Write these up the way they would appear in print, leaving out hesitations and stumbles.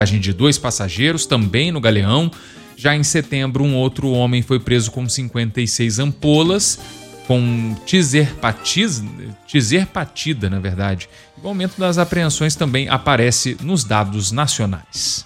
de 2 passageiros, também no Galeão. Já em setembro, um outro homem foi preso com 56 ampolas, com tizerpatida, na verdade. O aumento das apreensões também aparece nos dados nacionais.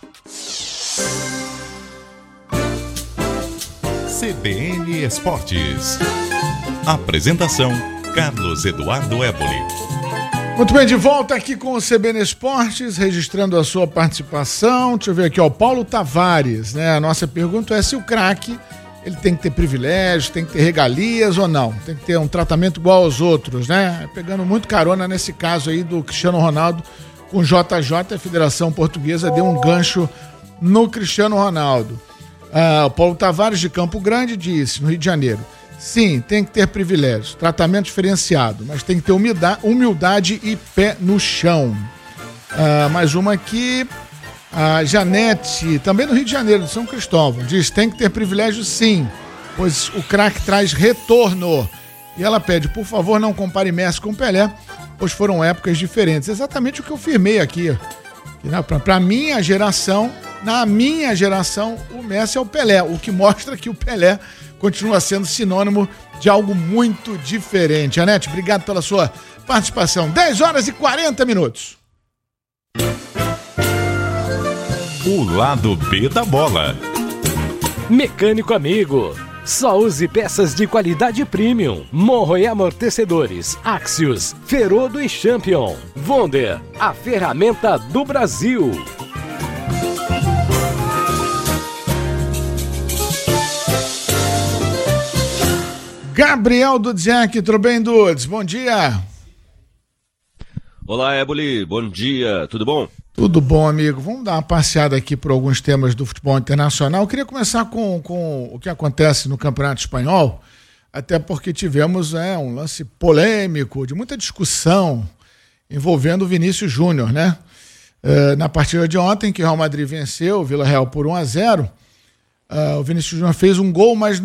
CBN Esportes. Apresentação: Carlos Eduardo Éboli. Muito bem, de volta aqui com o CBN Esportes, registrando a sua participação. Deixa eu ver aqui, ó, Paulo Tavares, né? A nossa pergunta é se o craque, ele tem que ter privilégios, tem que ter regalias ou não? Tem que ter um tratamento igual aos outros, né? Pegando muito carona nesse caso aí do Cristiano Ronaldo com o JJ, a Federação Portuguesa deu um gancho no Cristiano Ronaldo. O Paulo Tavares de Campo Grande disse, no Rio de Janeiro, sim, tem que ter privilégios, tratamento diferenciado, mas tem que ter humildade e pé no chão. Mais uma aqui, a Janete, também no Rio de Janeiro, de São Cristóvão, diz, tem que ter privilégio sim, pois o craque traz retorno. E ela pede, por favor, não compare Messi com Pelé, pois foram épocas diferentes. Exatamente o que eu firmei aqui. Para minha geração, na minha geração, o Messi é o Pelé, o que mostra que o Pelé continua sendo sinônimo de algo muito diferente. Anete, obrigado pela sua participação. 10h40. O lado B da bola. Mecânico amigo. Só use peças de qualidade premium. Morro e amortecedores, Axios, Ferodo e Champion. Wonder, a ferramenta do Brasil. Gabriel Dudziak, tudo bem, Dudes? Bom dia. Olá, Éboli, bom dia, tudo bom? Tudo bom, amigo. Vamos dar uma passeada aqui por alguns temas do futebol internacional. Eu queria começar com o que acontece no Campeonato Espanhol, até porque tivemos um lance polêmico, de muita discussão, envolvendo o Vinícius Júnior, né? Na partida de ontem, que o Real Madrid venceu o Villarreal por 1-0, o Vinícius Júnior fez um gol, mas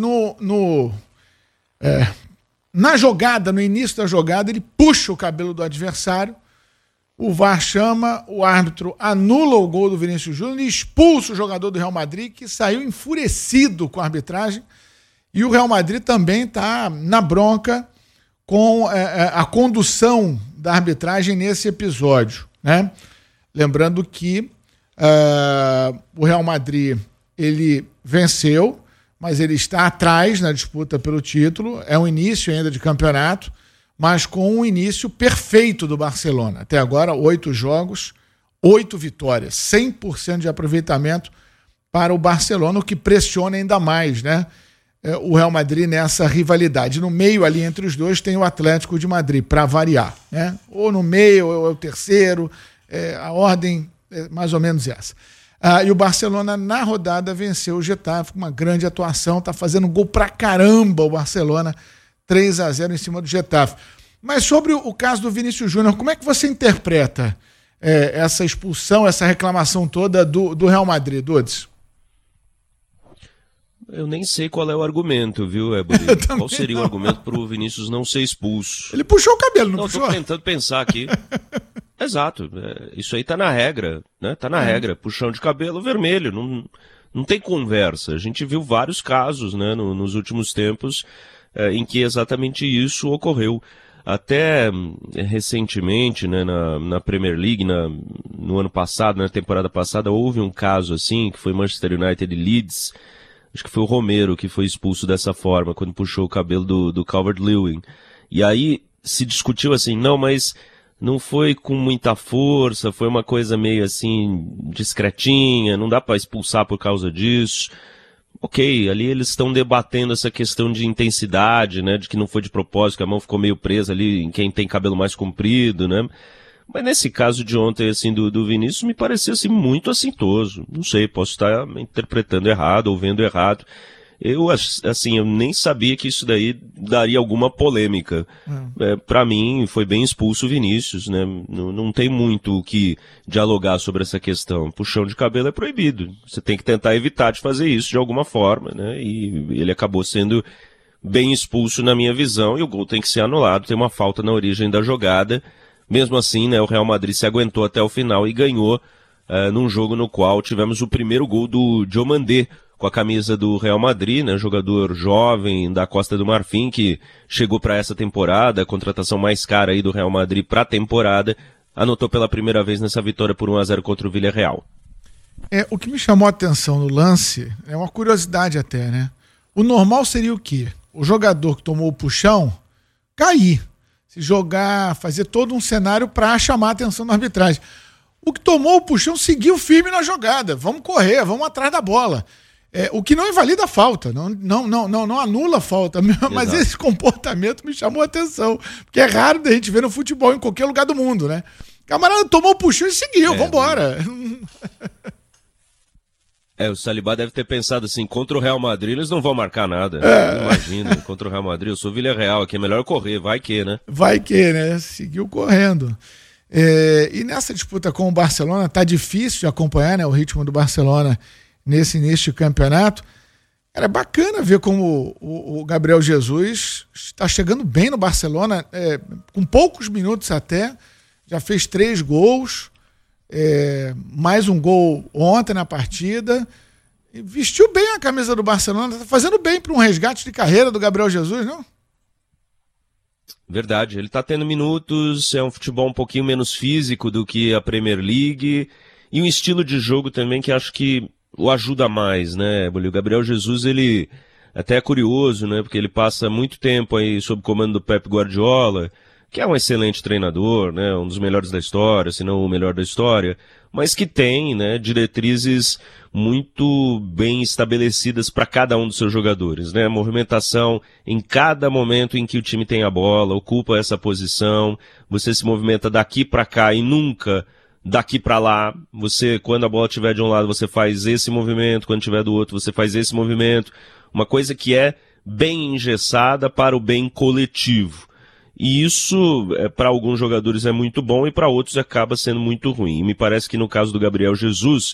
na jogada, no início da jogada, ele puxa o cabelo do adversário, o VAR chama, o árbitro anula o gol do Vinícius Júnior e expulsa o jogador do Real Madrid, que saiu enfurecido com a arbitragem, e o Real Madrid também está na bronca com a condução da arbitragem nesse episódio, né? Lembrando que o Real Madrid, ele venceu, mas ele está atrás na disputa pelo título, é um início ainda de campeonato, mas com um início perfeito do Barcelona. Até agora, 8 jogos, 8 vitórias, 100% de aproveitamento para o Barcelona, o que pressiona ainda mais, né? O Real Madrid nessa rivalidade. No meio ali entre os dois tem o Atlético de Madrid, para variar, né? Ou no meio, ou é o terceiro, a ordem é mais ou menos essa. E o Barcelona, na rodada, venceu o Getafe com uma grande atuação, está fazendo gol pra caramba o Barcelona, 3-0 em cima do Getafe. Mas sobre o caso do Vinícius Júnior, como é que você interpreta essa expulsão, essa reclamação toda do Real Madrid, Dudes? Eu nem sei qual é o argumento, viu, Éboli? Qual seria o argumento para o Vinícius não ser expulso? Ele puxou o cabelo, não puxou? Estou tentando pensar aqui. Exato, isso aí tá na regra, né? Tá na regra, puxão de cabelo vermelho, não tem conversa. A gente viu vários casos, né, nos últimos tempos em que exatamente isso ocorreu. Até recentemente, né, na Premier League, no ano passado, na temporada passada, houve um caso assim, que foi Manchester United e Leeds. Acho que foi o Romero que foi expulso dessa forma, quando puxou o cabelo do Calvert-Lewin. E aí se discutiu assim, não, mas não foi com muita força, foi uma coisa meio assim, discretinha, não dá para expulsar por causa disso. Ok, ali eles estão debatendo essa questão de intensidade, né, de que não foi de propósito, que a mão ficou meio presa ali em quem tem cabelo mais comprido, né. Mas nesse caso de ontem, assim, do Vinícius, me parecia, assim, muito assintoso. Não sei, posso estar interpretando errado ou vendo errado. Eu nem sabia que isso daí daria alguma polêmica. Para mim, foi bem expulso o Vinícius, né? Não tem muito o que dialogar sobre essa questão. Puxão de cabelo é proibido. Você tem que tentar evitar de fazer isso de alguma forma, né? E ele acabou sendo bem expulso na minha visão, e o gol tem que ser anulado. Tem uma falta na origem da jogada. Mesmo assim, né, o Real Madrid se aguentou até o final e ganhou num jogo no qual tivemos o primeiro gol do Diomandé, com a camisa do Real Madrid, né, jogador jovem da Costa do Marfim, que chegou para essa temporada, a contratação mais cara aí do Real Madrid para a temporada, anotou pela primeira vez nessa vitória por 1-0 contra o Villarreal. O que me chamou a atenção no lance, é uma curiosidade até, né? O normal seria o quê? O jogador que tomou o puxão cair, se jogar, fazer todo um cenário para chamar a atenção da arbitragem. O que tomou o puxão seguiu firme na jogada, vamos correr, vamos atrás da bola. O que não invalida a falta, não anula a falta, mas esse comportamento me chamou a atenção, porque é raro da gente ver no futebol em qualquer lugar do mundo, né? O camarada tomou o puxão e seguiu, vambora. O Saliba deve ter pensado assim, contra o Real Madrid eles não vão marcar nada. Imagina, contra o Real Madrid, eu sou Villarreal aqui, é melhor correr, vai que, né? Vai que, né? Seguiu correndo. E nessa disputa com o Barcelona, tá difícil de acompanhar, né, o ritmo do Barcelona nesse início de campeonato. Era bacana ver como o Gabriel Jesus está chegando bem no Barcelona, com poucos minutos até, já fez 3 gols, mais um gol ontem na partida, e vestiu bem a camisa do Barcelona, está fazendo bem para um resgate de carreira do Gabriel Jesus, não? Verdade, ele está tendo minutos, é um futebol um pouquinho menos físico do que a Premier League, e um estilo de jogo também que acho que o ajuda mais, né? O Gabriel Jesus, ele até é curioso, né? Porque ele passa muito tempo aí sob comando do Pep Guardiola, que é um excelente treinador, né? Um dos melhores da história, se não o melhor da história, mas que tem, né, diretrizes muito bem estabelecidas para cada um dos seus jogadores, né? Movimentação em cada momento em que o time tem a bola, ocupa essa posição, você se movimenta daqui para cá e nunca daqui para lá. Você, quando a bola estiver de um lado, você faz esse movimento, quando estiver do outro, você faz esse movimento. Uma coisa que é bem engessada para o bem coletivo. E isso, para alguns jogadores é muito bom e para outros acaba sendo muito ruim. E me parece que no caso do Gabriel Jesus,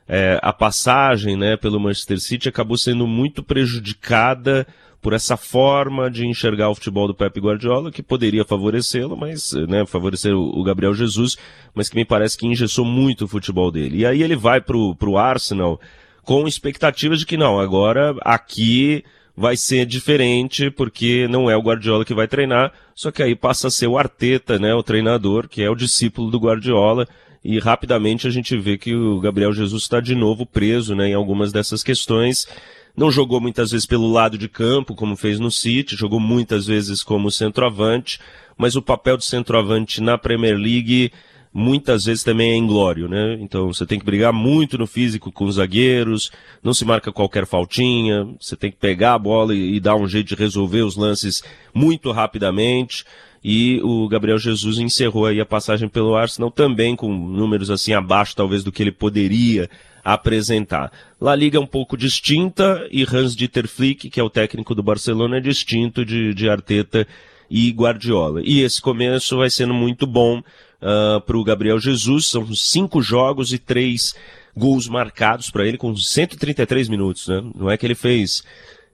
a passagem, né, pelo Manchester City acabou sendo muito prejudicada por essa forma de enxergar o futebol do Pep Guardiola, que poderia favorecê-lo, mas, né, favorecer o Gabriel Jesus, mas que me parece que engessou muito o futebol dele. E aí ele vai pro Arsenal com expectativas de que não, agora aqui vai ser diferente, porque não é o Guardiola que vai treinar, só que aí passa a ser o Arteta, né, o treinador, que é o discípulo do Guardiola, e rapidamente a gente vê que o Gabriel Jesus está de novo preso, né, em algumas dessas questões. Não jogou muitas vezes pelo lado de campo, como fez no City, jogou muitas vezes como centroavante, mas o papel de centroavante na Premier League muitas vezes também é inglório, né? Então você tem que brigar muito no físico com os zagueiros, não se marca qualquer faltinha, você tem que pegar a bola e dar um jeito de resolver os lances muito rapidamente. E o Gabriel Jesus encerrou aí a passagem pelo Arsenal também com números assim abaixo talvez do que ele poderia apresentar. La Liga é um pouco distinta e Hans-Dieter Flick, que é o técnico do Barcelona, é distinto de Arteta e Guardiola. E esse começo vai sendo muito bom para o Gabriel Jesus. São 5 jogos e 3 gols marcados para ele com 133 minutos, né? Não é que ele fez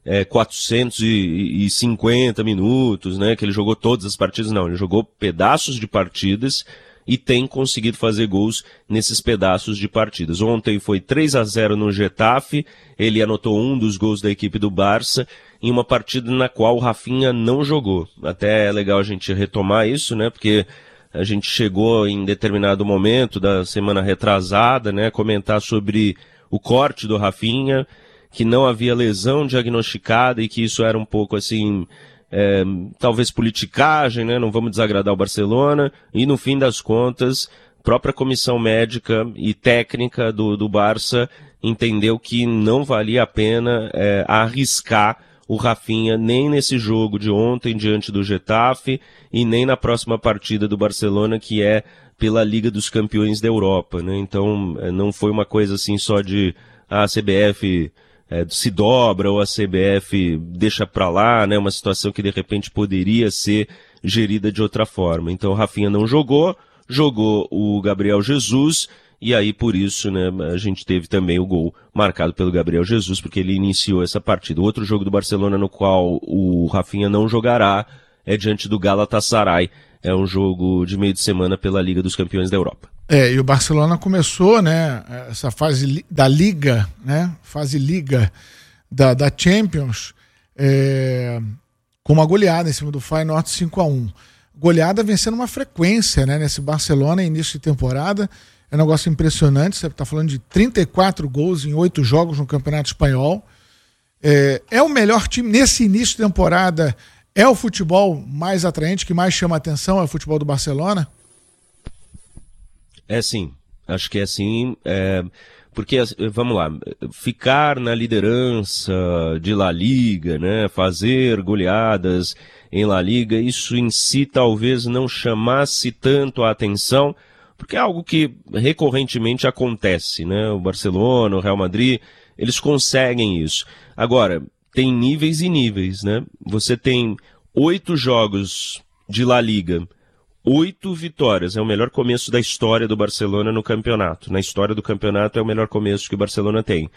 450 minutos, né? Que ele jogou todas as partidas, não. Ele jogou pedaços de partidas e tem conseguido fazer gols nesses pedaços de partidas. Ontem foi 3-0 no Getafe, ele anotou um dos gols da equipe do Barça, em uma partida na qual o Rafinha não jogou. Até é legal a gente retomar isso, né, porque a gente chegou em determinado momento da semana retrasada, né, a comentar sobre o corte do Rafinha, que não havia lesão diagnosticada e que isso era um pouco assim... talvez politicagem, né? Não vamos desagradar o Barcelona, e no fim das contas, a própria comissão médica e técnica do Barça entendeu que não valia a pena arriscar o Rafinha nem nesse jogo de ontem diante do Getafe e nem na próxima partida do Barcelona, que é pela Liga dos Campeões da Europa, né? Então não foi uma coisa assim só de a CBF se dobra ou a CBF deixa pra lá, né? Uma situação que de repente poderia ser gerida de outra forma. Então o Rafinha não jogou o Gabriel Jesus, e aí por isso, né, a gente teve também o gol marcado pelo Gabriel Jesus, porque ele iniciou essa partida. O outro jogo do Barcelona no qual o Rafinha não jogará é diante do Galatasaray. É um jogo de meio de semana pela Liga dos Campeões da Europa. E o Barcelona começou, né, essa fase da Liga, né, fase Liga da Champions, com uma goleada em cima do Feyenoord 5-1. Goleada vencendo uma frequência, né, nesse Barcelona, início de temporada. É um negócio impressionante, você está falando de 34 gols em 8 jogos no Campeonato Espanhol. É o melhor time nesse início de temporada, é o futebol mais atraente, que mais chama a atenção, é o futebol do Barcelona? É sim, acho que é sim, porque, vamos lá, ficar na liderança de La Liga, né, fazer goleadas em La Liga, isso em si talvez não chamasse tanto a atenção, porque é algo que recorrentemente acontece, né, o Barcelona, o Real Madrid, eles conseguem isso. Agora, tem níveis e níveis, né, você tem 8 jogos de La Liga, 8 vitórias, é o melhor começo da história do Barcelona no campeonato. Na história do campeonato é o melhor começo que o Barcelona tem.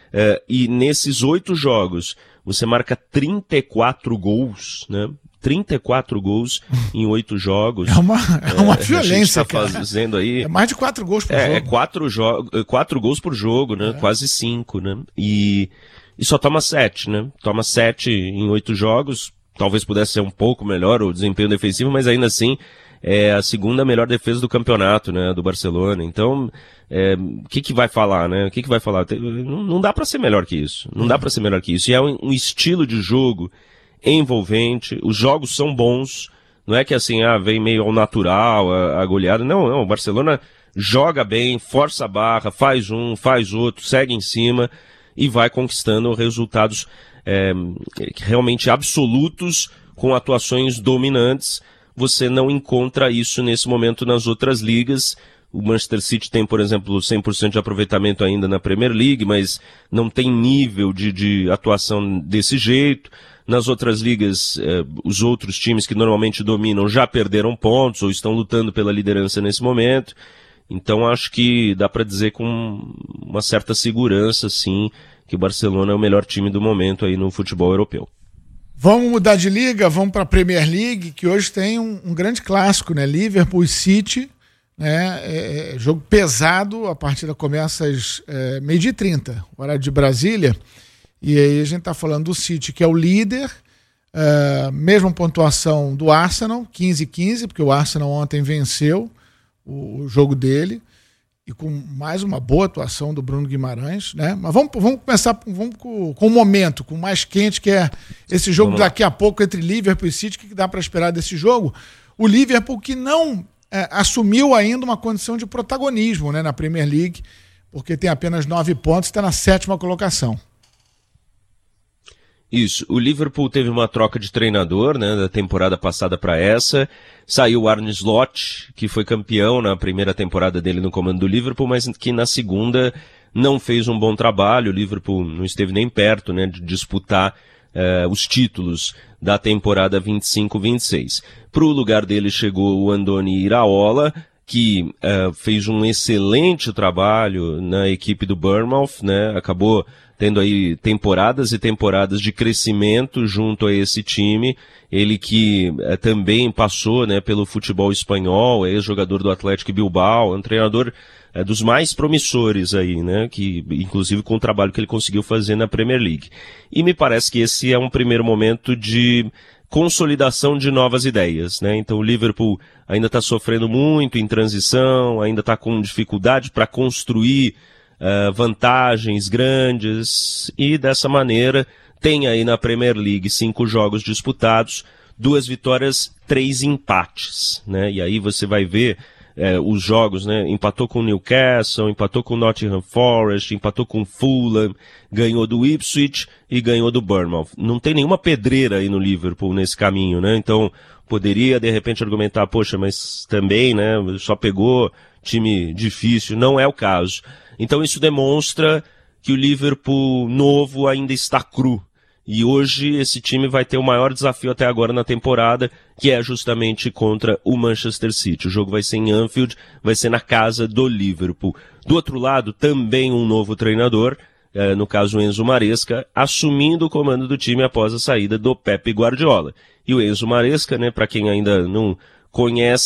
E nesses 8 jogos, você marca 34 gols, né? 34 gols em 8 jogos. É uma violência, a gente tá fazendo aí. É mais de 4 gols por jogo. 4 gols por jogo, né? Quase 5, né? E só toma 7, né? Toma 7 em 8 jogos. Talvez pudesse ser um pouco melhor o desempenho defensivo, mas ainda assim é a segunda melhor defesa do campeonato, né, do Barcelona. Então, o que vai falar, né? O que vai falar? Não dá para ser melhor que isso. Não dá para ser melhor que isso. E é um estilo de jogo envolvente. Os jogos são bons. Não é que assim, vem meio ao natural a goleada. Não. O Barcelona joga bem, força a barra, faz um, faz outro, segue em cima e vai conquistando resultados realmente absolutos com atuações dominantes. Você não encontra isso nesse momento nas outras ligas. O Manchester City tem, por exemplo, 100% de aproveitamento ainda na Premier League, mas não tem nível de atuação desse jeito. Nas outras ligas, os outros times que normalmente dominam já perderam pontos ou estão lutando pela liderança nesse momento. Então acho que dá para dizer com uma certa segurança, sim, que o Barcelona é o melhor time do momento aí no futebol europeu. Vamos mudar de liga, vamos para a Premier League, que hoje tem um grande clássico, né? Liverpool e City, né? Jogo pesado, a partida começa às 12h30, horário de Brasília, e aí a gente está falando do City, que é o líder, mesma pontuação do Arsenal, 15-15, porque o Arsenal ontem venceu o jogo dele, e com mais uma boa atuação do Bruno Guimarães, né? Mas vamos começar com o momento, com o mais quente, que é esse jogo daqui a pouco entre Liverpool e City. O que dá para esperar desse jogo? O Liverpool que não assumiu ainda uma condição de protagonismo, né, na Premier League, porque tem apenas 9 pontos e está na 7ª colocação. Isso, o Liverpool teve uma troca de treinador, né, da temporada passada para essa. Saiu o Arne Slot, que foi campeão na primeira temporada dele no comando do Liverpool, mas que na segunda não fez um bom trabalho. O Liverpool não esteve nem perto, né, de disputar os títulos da temporada 25-26. Para o lugar dele chegou o Andoni Iraola, que fez um excelente trabalho na equipe do Bournemouth, né, acabou tendo aí temporadas e temporadas de crescimento junto a esse time. Ele que também passou, né, pelo futebol espanhol, é ex-jogador do Athletic Bilbao, é um treinador dos mais promissores aí, né, que inclusive com o trabalho que ele conseguiu fazer na Premier League. E me parece que esse é um primeiro momento de consolidação de novas ideias, né? Então o Liverpool ainda está sofrendo muito em transição, ainda está com dificuldade para construir vantagens grandes, e dessa maneira tem aí na Premier League 5 jogos disputados, 2 vitórias, 3 empates, né? E aí você vai ver os jogos, né? Empatou com o Newcastle, empatou com o Nottingham Forest, empatou com o Fulham, ganhou do Ipswich e ganhou do Bournemouth. Não tem nenhuma pedreira aí no Liverpool nesse caminho, né? Então poderia de repente argumentar, poxa, mas também, né? Só pegou time difícil. Não é o caso. Então isso demonstra que o Liverpool novo ainda está cru. E hoje esse time vai ter o maior desafio até agora na temporada, que é justamente contra o Manchester City. O jogo vai ser em Anfield, vai ser na casa do Liverpool. Do outro lado, também um novo treinador, no caso o Enzo Maresca, assumindo o comando do time após a saída do Pep Guardiola. E o Enzo Maresca, né, para quem ainda não conhece,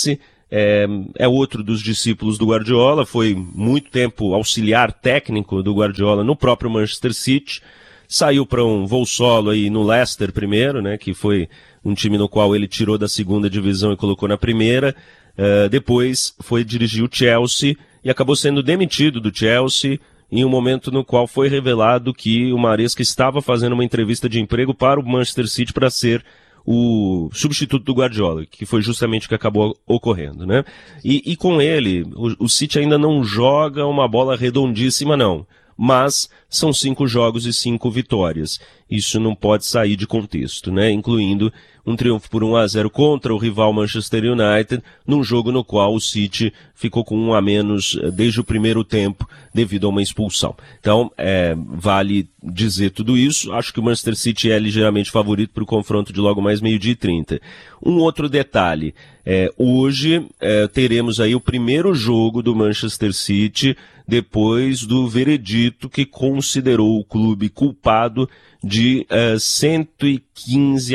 é outro dos discípulos do Guardiola, foi muito tempo auxiliar técnico do Guardiola no próprio Manchester City, saiu para um voo solo aí no Leicester primeiro, né, que foi um time no qual ele tirou da segunda divisão e colocou na primeira, depois foi dirigir o Chelsea e acabou sendo demitido do Chelsea em um momento no qual foi revelado que o Maresca estava fazendo uma entrevista de emprego para o Manchester City para ser o substituto do Guardiola, que foi justamente o que acabou ocorrendo, né? E com ele, o City ainda não joga uma bola redondíssima, não. Mas são 5 jogos e 5 vitórias. Isso não pode sair de contexto, né? Incluindo um triunfo por 1-0 contra o rival Manchester United, num jogo no qual o City ficou com 1 a menos desde o primeiro tempo, devido a uma expulsão. Então, vale dizer tudo isso. Acho que o Manchester City é ligeiramente favorito para o confronto de logo mais 12h30. Um outro detalhe, hoje teremos aí o primeiro jogo do Manchester City depois do veredito que considerou o clube culpado de 114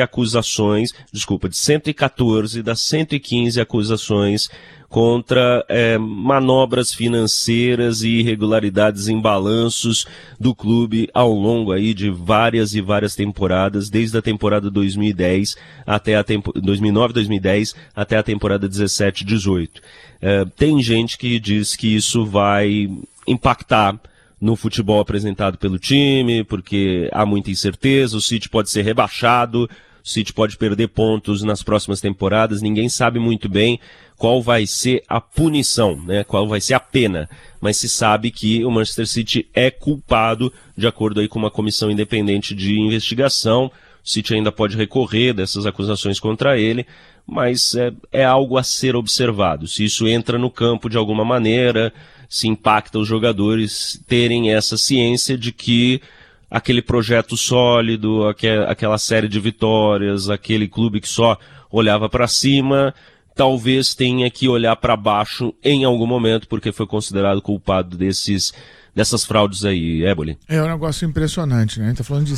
das 115 acusações contra manobras financeiras e irregularidades em balanços do clube ao longo aí de várias e várias temporadas, desde a temporada 2010 até a 2009-2010 até a temporada 17-18. Tem gente que diz que isso vai impactar no futebol apresentado pelo time, porque há muita incerteza, o City pode ser rebaixado, o City pode perder pontos nas próximas temporadas, ninguém sabe muito bem qual vai ser a punição, né? Qual vai ser a pena, mas se sabe que o Manchester City é culpado, de acordo aí com uma comissão independente de investigação. O City ainda pode recorrer dessas acusações contra ele, mas é algo a ser observado. Se isso entra no campo de alguma maneira, se impacta os jogadores terem essa ciência de que aquele projeto sólido, aquela série de vitórias, aquele clube que só olhava para cima, talvez tenha que olhar para baixo em algum momento, porque foi considerado culpado dessas fraudes aí, Éboli. É um negócio impressionante, né? A gente está falando de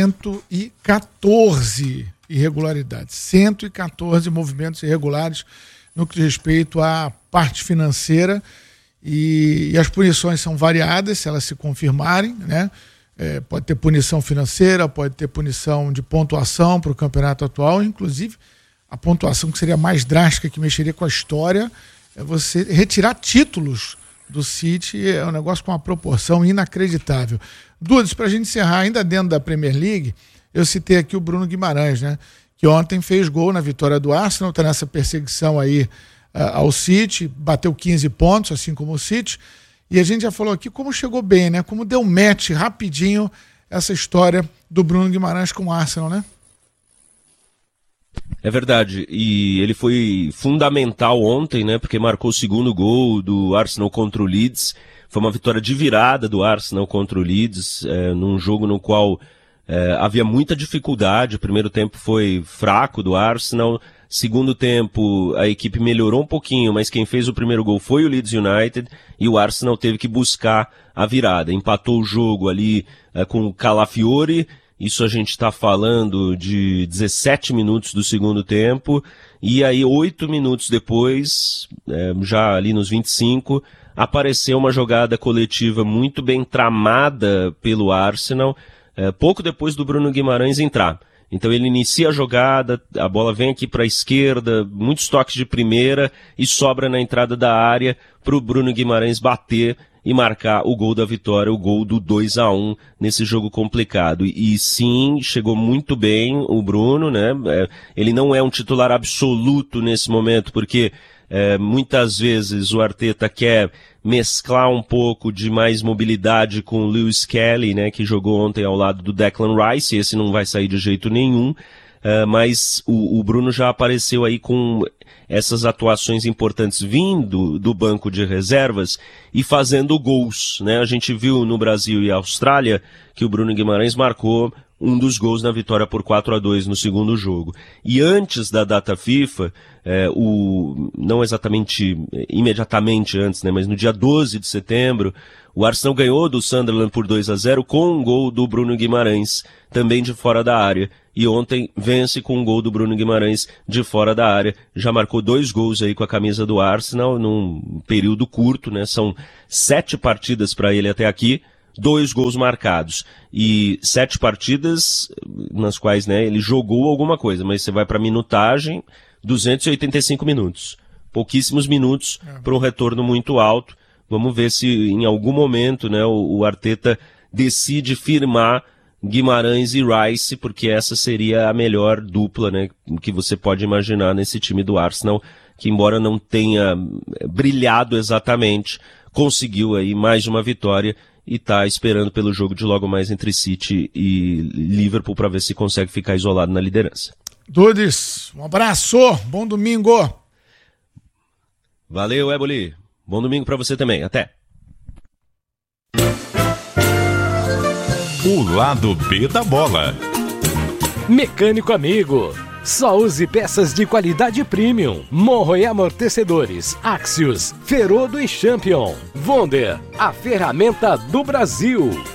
114 irregularidades, 114 movimentos irregulares no que diz respeito à parte financeira, e as punições são variadas, se elas se confirmarem, né? Pode ter punição financeira, pode ter punição de pontuação para o campeonato atual, inclusive a pontuação que seria mais drástica, que mexeria com a história, é você retirar títulos do City, é um negócio com uma proporção inacreditável. Dudas, para a gente encerrar, ainda dentro da Premier League, eu citei aqui o Bruno Guimarães, né, que ontem fez gol na vitória do Arsenal, está nessa perseguição aí ao City, bateu 15 pontos, assim como o City, e a gente já falou aqui como chegou bem, né, como deu match rapidinho essa história do Bruno Guimarães com o Arsenal, né? É verdade, e ele foi fundamental ontem, né, porque marcou o segundo gol do Arsenal contra o Leeds. Foi uma vitória de virada do Arsenal contra o Leeds, num jogo no qual havia muita dificuldade. O primeiro tempo foi fraco do Arsenal, segundo tempo a equipe melhorou um pouquinho, mas quem fez o primeiro gol foi o Leeds United, e o Arsenal teve que buscar a virada. Empatou o jogo ali com o Calafiori. Isso a gente está falando de 17 minutos do segundo tempo, e aí 8 minutos depois, já ali nos 25, apareceu uma jogada coletiva muito bem tramada pelo Arsenal, pouco depois do Bruno Guimarães entrar. Então ele inicia a jogada, a bola vem aqui para a esquerda, muitos toques de primeira, e sobra na entrada da área para o Bruno Guimarães bater e marcar o gol da vitória, o gol do 2-1 nesse jogo complicado. E sim, chegou muito bem o Bruno, né? Ele não é um titular absoluto nesse momento, porque muitas vezes o Arteta quer mesclar um pouco de mais mobilidade com o Lewis Kelly, né, que jogou ontem ao lado do Declan Rice, esse não vai sair de jeito nenhum, mas o Bruno já apareceu aí com essas atuações importantes vindo do banco de reservas e fazendo gols, né? A gente viu no Brasil e Austrália que o Bruno Guimarães marcou um dos gols na vitória por 4-2 no segundo jogo. E antes da data FIFA, não exatamente imediatamente antes, né, mas no dia 12 de setembro, o Arsenal ganhou do Sunderland por 2-0 com um gol do Bruno Guimarães, também de fora da área. e ontem vence com um gol do Bruno Guimarães de fora da área. Já marcou 2 gols aí com a camisa do Arsenal num período curto, né? São 7 partidas para ele até aqui, 2 gols marcados. E 7 partidas nas quais, né, ele jogou alguma coisa, mas você vai para minutagem, 285 minutos. Pouquíssimos minutos para um retorno muito alto. Vamos ver se em algum momento, né, o Arteta decide firmar Guimarães e Rice, porque essa seria a melhor dupla, né, que você pode imaginar nesse time do Arsenal, que embora não tenha brilhado exatamente, conseguiu aí mais uma vitória e está esperando pelo jogo de logo mais entre City e Liverpool para ver se consegue ficar isolado na liderança. Dudes, um abraço, bom domingo. Valeu, Éboli. Bom domingo para você também. Até. O lado B da bola. Mecânico Amigo. Só use peças de qualidade premium. Morro e amortecedores. Axios, Ferodo e Champion. Wonder, a ferramenta do Brasil.